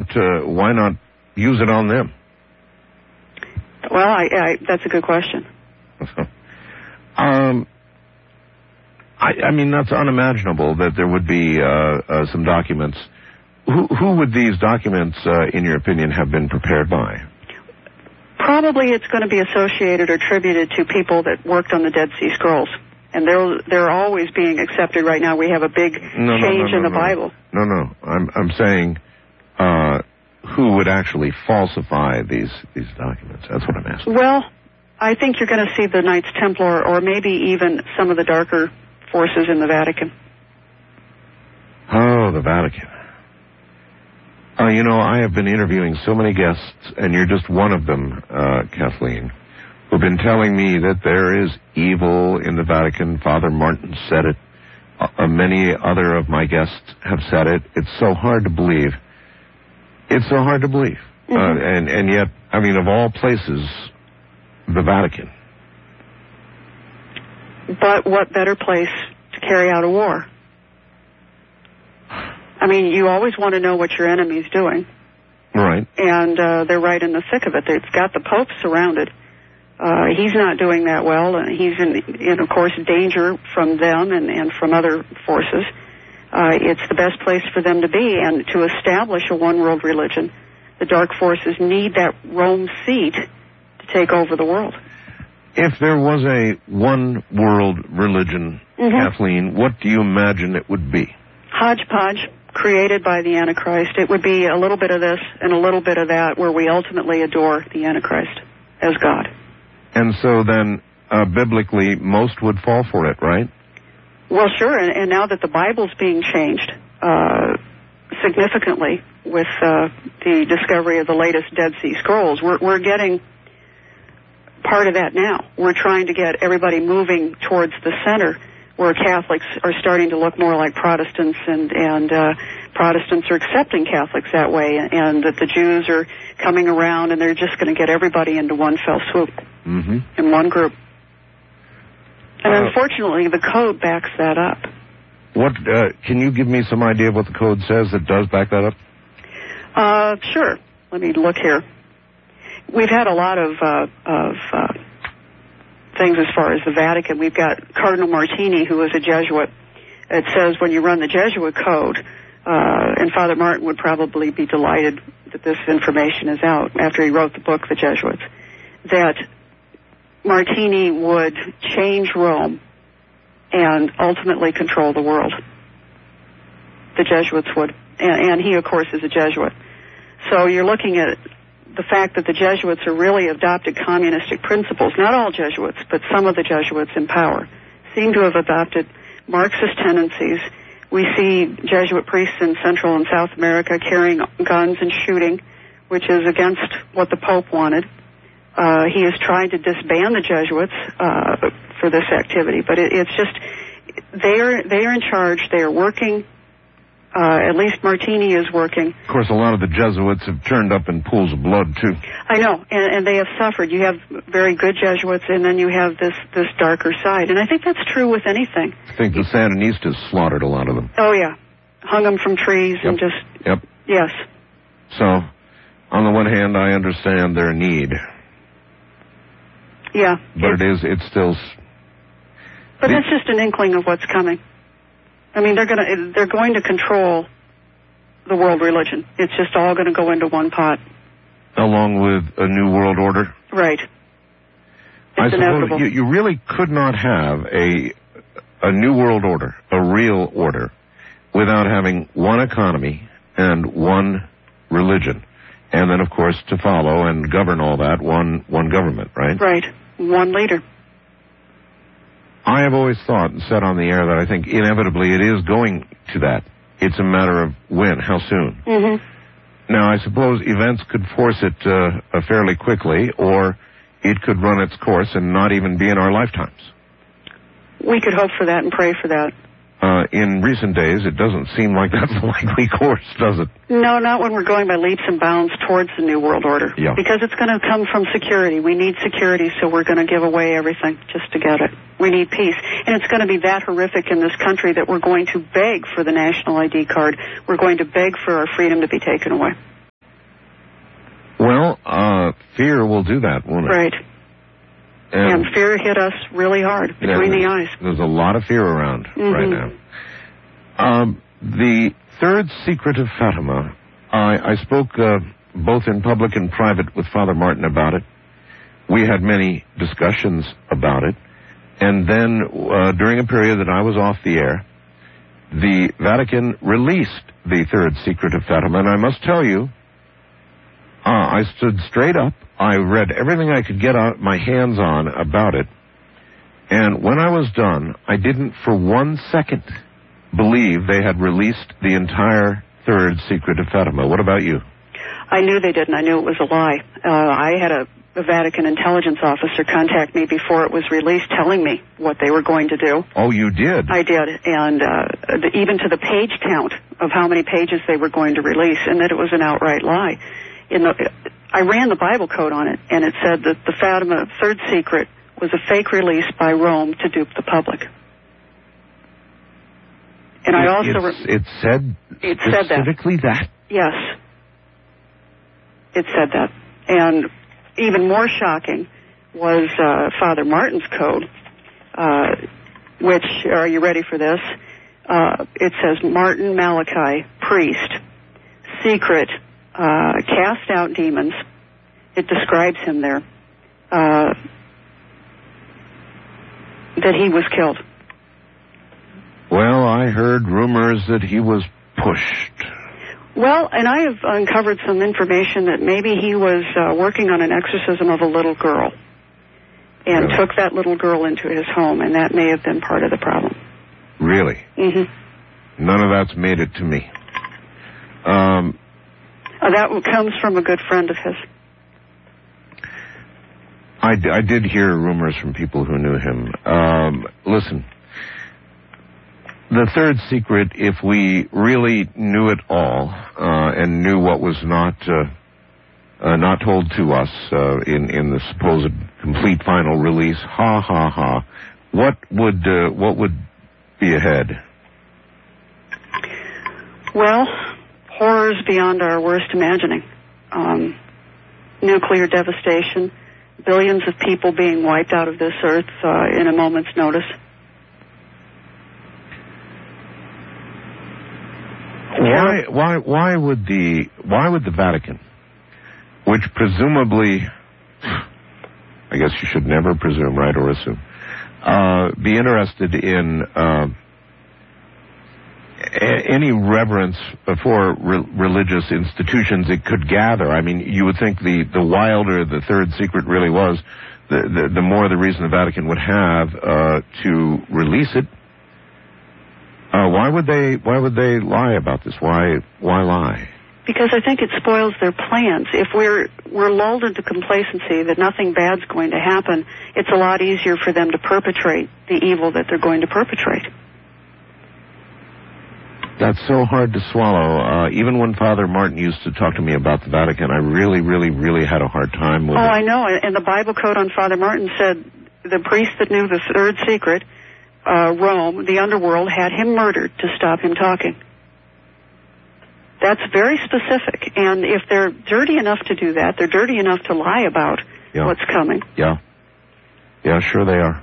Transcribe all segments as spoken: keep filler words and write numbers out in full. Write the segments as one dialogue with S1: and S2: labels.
S1: not, uh, why not use it on them?
S2: Well, I, I, that's a good question.
S1: um, I, I mean, that's unimaginable that there would be uh, uh, some documents. Who, who would these documents, uh, in your opinion, have been prepared by?
S2: Probably it's going to be associated or attributed to people that worked on the Dead Sea Scrolls. And they're, they're always being accepted right now. We have a big
S1: no,
S2: change
S1: no, no, no,
S2: in the
S1: no.
S2: Bible.
S1: No, no. I'm, I'm saying uh, who would actually falsify these, these documents? That's what I'm asking.
S2: Well, I think you're going to see the Knights Templar or maybe even some of the darker forces in the Vatican.
S1: Oh, the Vatican. Uh, you know, I have been interviewing so many guests, and you're just one of them, uh, Kathleen, who've been telling me that there is evil in the Vatican. Father Martin said it. Uh, many other of my guests have said it. It's so hard to believe. It's so hard to believe. Mm-hmm. Uh, and, and yet, I mean, of all places, the Vatican.
S2: But what better place to carry out a war? I mean, you always want to know what your enemy's doing.
S1: Right.
S2: And uh, they're right in the thick of it. They've got the Pope surrounded. Uh, he's not doing that well, and he's in, in of course, danger from them and, and from other forces. Uh, it's the best place for them to be, and to establish a one-world religion, the dark forces need that Rome seat to take over the world.
S1: If there was a one-world religion, mm-hmm. Kathleen, what do you imagine it would be?
S2: Hodgepodge, created by the Antichrist. It would be a little bit of this and a little bit of that, where we ultimately adore the Antichrist as God.
S1: And so then, uh, biblically, most would fall for it, right?
S2: Well, sure, and, and now that the Bible's being changed uh, significantly with uh, the discovery of the latest Dead Sea Scrolls, we're, we're getting part of that now. We're trying to get everybody moving towards the center, where Catholics are starting to look more like Protestants, and, and uh, Protestants are accepting Catholics that way, and that the Jews are coming around, and they're just going to get everybody into one fell swoop,
S1: mm-hmm.
S2: in one group. And
S1: uh,
S2: unfortunately, the code backs that up.
S1: What uh, can you give me some idea of what the code says that does back that up?
S2: Uh, sure. Let me look here. We've had a lot of uh, of uh, things as far as the Vatican. We've got Cardinal Martini, who is a Jesuit. It says when you run the Jesuit code, uh, and Father Martin would probably be delighted that this information is out after he wrote the book, The Jesuits, that Martini would change Rome and ultimately control the world. The Jesuits would. And, and he, of course, is a Jesuit. So you're looking at the fact that the Jesuits are really adopted communistic principles. Not all Jesuits, but some of the Jesuits in power seem to have adopted Marxist tendencies. We see Jesuit priests in Central and South America carrying guns and shooting, which is against what the Pope wanted. Uh, he has tried to disband the Jesuits uh, for this activity, but it, it's just they are they are in charge. They are working. Uh, at least Martini is working.
S1: Of course, a lot of the Jesuits have turned up in pools of blood too.
S2: I know, and, and they have suffered. You have very good Jesuits, and then you have this this darker side, and I think that's true with anything.
S1: I think the Sandinistas slaughtered a lot of them.
S2: Oh yeah, hung them from trees
S1: yep.
S2: and just
S1: yep.
S2: Yes.
S1: So, on the one hand, I understand their need.
S2: Yeah.
S1: But it, it is, it's still...
S2: But that's just an inkling of what's coming. I mean, they're going to they're going to control the world religion. It's just all going to go into one pot.
S1: Along with a new world order?
S2: Right. It's
S1: I
S2: inevitable.
S1: suppose you, you really could not have a a new world order, a real order, without having one economy and one religion. And then, of course, to follow and govern all that, one one government, right?
S2: Right. One leader.
S1: I have always thought and said on the air that I think inevitably it is going to that. It's a matter of when, how soon.
S2: Mm-hmm.
S1: Now, I suppose events could force it uh, fairly quickly, or it could run its course and not even be in our lifetimes.
S2: We could hope for that and pray for that.
S1: Uh, in recent days, it doesn't seem like that's a likely course, does it?
S2: No, not when we're going by leaps and bounds towards the New World Order.
S1: Yeah.
S2: Because it's going to come from security. We need security, so we're going to give away everything just to get it. We need peace. And it's going to be that horrific in this country that we're going to beg for the national I D card. We're going to beg for our freedom to be taken away.
S1: Well, uh, fear will do that, won't it?
S2: Right. And, and fear hit us really hard between the eyes.
S1: There's a lot of fear around
S2: mm-hmm.
S1: right now. Um, the third secret of Fatima, I, I spoke uh, both in public and private with Father Martin about it. We had many discussions about it. And then uh, during a period that I was off the air, the Vatican released the third secret of Fatima. And I must tell you, uh, I stood straight up. I read everything I could get out, my hands on about it. And when I was done, I didn't for one second believe they had released the entire third secret of Fatima. What about you?
S2: I knew they didn't. I knew it was a lie. Uh, I had a, a Vatican intelligence officer contact me before it was released telling me what they were going to do.
S1: Oh, you did?
S2: I did. And uh, the, even to the page count of how many pages they were going to release, and that it was an outright lie. In the, I ran the Bible code on it, and it said that the Fatima third secret was a fake release by Rome to dupe the public. And I also...
S1: It's, it said
S2: it said
S1: specifically that?
S2: that? Yes. It said that. And even more shocking was uh, Father Martin's code, uh, which, are you ready for this? Uh, it says, Martin Malachi, priest, secret, uh, cast out demons. It describes him there. Uh, that he was killed.
S1: Well, I heard rumors that he was pushed.
S2: Well, and I have uncovered some information that maybe he was uh, working on an exorcism of a little girl and
S1: really?
S2: took that little girl into his home, and that may have been part of the problem.
S1: Really?
S2: Mm-hmm.
S1: None of that's made it to me. Um,
S2: uh, that comes from a good friend of his.
S1: I, d- I did hear rumors from people who knew him. Um, listen, the third secret, if we really knew it all uh, and knew what was not uh, uh, not told to us uh, in in the supposed complete final release, ha ha ha, what would uh, what would be ahead?
S2: Well, horrors beyond our worst imagining. Um, nuclear devastation. Billions of people being wiped out of this earth uh, in a moment's notice.
S1: Why? Why? Why would the Why would the Vatican, which presumably, I guess you should never presume, right, or assume, uh, be interested in uh, a- any reverence for re- religious institutions it could gather? I mean, you would think the, the wilder the third secret really was, the, the, the more the reason the Vatican would have uh, to release it. Uh, why would they? Why would they lie about this? Why? Why lie?
S2: Because I think it spoils their plans. If we're we're lulled into complacency that nothing bad's going to happen, it's a lot easier for them to perpetrate the evil that they're going to perpetrate.
S1: That's so hard to swallow. Uh, even when Father Martin used to talk to me about the Vatican, I really, really, really had a hard time with
S2: oh,
S1: it.
S2: Oh, I know. And the Bible code on Father Martin said the priest that knew the third secret, uh, Rome, the underworld, had him murdered to stop him talking. That's very specific. And if they're dirty enough to do that, they're dirty enough to lie about
S1: yeah.
S2: what's coming.
S1: Yeah. Yeah, sure they are.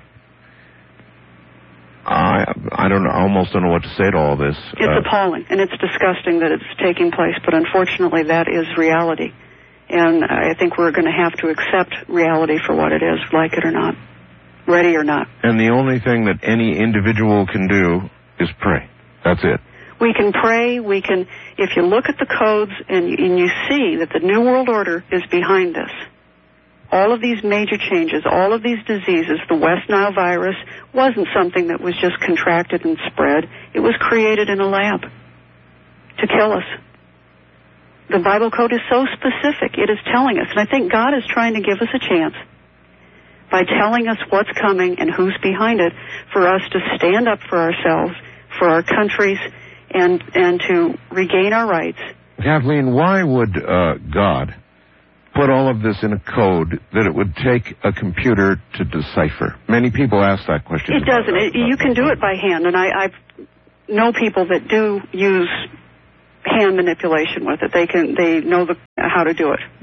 S1: I I don't know, I almost don't know what to say to all this.
S2: It's
S1: uh,
S2: appalling, and it's disgusting that it's taking place, but unfortunately that is reality. And I think we're going to have to accept reality for what it is, like it or not, ready or not.
S1: And the only thing that any individual can do is pray. That's it.
S2: We can pray, we can, if you look at the codes and you, and you see that the New World Order is behind this, all of these major changes, all of these diseases, the West Nile virus wasn't something that was just contracted and spread. It was created in a lab to kill us. The Bible code is so specific. It is telling us, and I think God is trying to give us a chance by telling us what's coming and who's behind it for us to stand up for ourselves, for our countries, and, and to regain our rights.
S1: Kathleen, why would uh, God put all of this in a code that it would take a computer to decipher? Many people ask that question.
S2: It doesn't. It, you can do it by hand, and I, I know people that do use hand manipulation with it. They can. They know the, how to do it.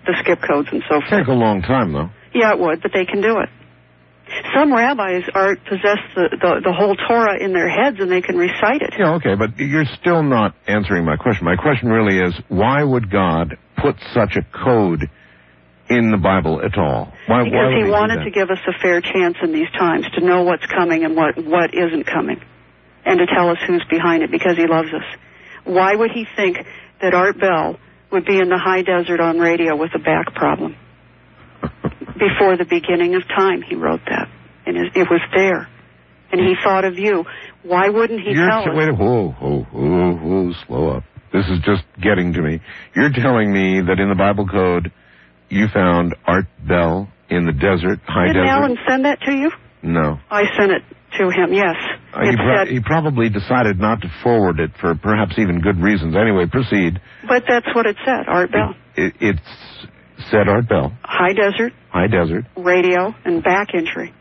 S2: the skip codes and so forth.
S1: Take a long time, though.
S2: Yeah, it would, but they can do it. Some rabbis are possess the, the, the whole Torah in their heads and they can recite it.
S1: Yeah, okay, but you're still not answering my question. My question really is, why would God put such a code in the Bible at all? Why,
S2: because
S1: why
S2: he
S1: he
S2: wanted to give us a fair chance in these times to know what's coming and what, what isn't coming, and to tell us who's behind it, because he loves us. Why would he think that Art Bell would be in the high desert on radio with a back problem? Before the beginning of time, he wrote that, and it was there, and he thought of you. Why wouldn't he
S1: You're
S2: tell
S1: t-
S2: us?
S1: Wait, whoa, whoa, whoa, whoa, slow up. This is just getting to me. You're telling me that in the Bible code, you found Art Bell in the desert, high
S2: Did
S1: desert.
S2: Did Alan send that to you?
S1: No.
S2: I sent it to him, yes.
S1: Uh, he,
S2: it
S1: pro-
S2: said,
S1: he probably decided not to forward it for perhaps even good reasons. Anyway, proceed.
S2: But that's what it said, Art Bell.
S1: It, it, it's said Art Bell.
S2: High desert.
S1: High desert.
S2: Radio and back injury.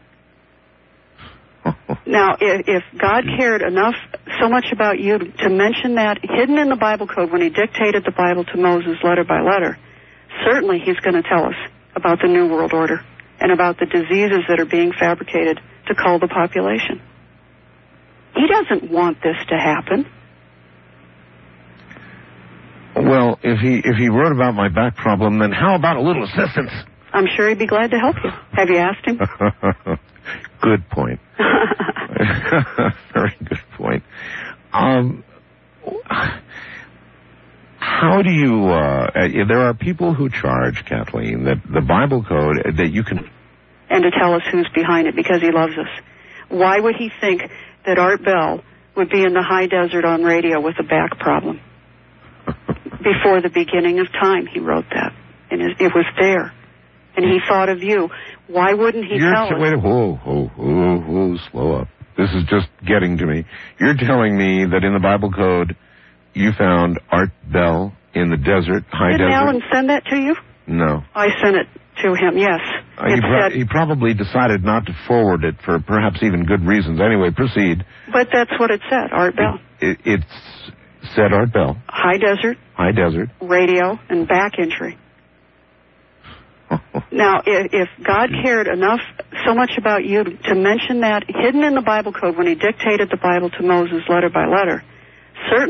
S2: Now, if, if God cared enough, so much about you to mention that hidden in the Bible code when he dictated the Bible to Moses letter by letter, certainly he's going to tell us about the New World Order and about the diseases that are being fabricated to cull the population. He doesn't want this to happen.
S1: Well, if he if he wrote about my back problem, then how about a little assistance?
S2: I'm sure he'd be glad to help you. Have you asked him?
S1: Good point. Very good point. Um, how do you, uh, there are people who charge, Kathleen, that the Bible code, that you can...
S2: And to tell us who's behind it, because he loves us. Why would he think that Art Bell would be in the high desert on radio with a back problem? Before the beginning of time, he wrote that. And it was there. And he thought of you. Why wouldn't he
S1: You're
S2: tell
S1: t-
S2: us?
S1: Wait, whoa, whoa, whoa, whoa, slow up. This is just getting to me. You're telling me that in the Bible code, you found Art Bell in the desert, high
S2: Did
S1: desert.
S2: Did Alan send that to you?
S1: No.
S2: I sent it to him, yes.
S1: Uh, he,
S2: it
S1: pro-
S2: said,
S1: he probably decided not to forward it for perhaps even good reasons. Anyway, proceed.
S2: But that's what it said, Art Bell.
S1: It, it, it's said Art Bell.
S2: High desert.
S1: High desert.
S2: Radio and back injury. Now, if, if God cared enough, so much about you to mention that hidden in the Bible code when he dictated the Bible to Moses letter by letter, certainly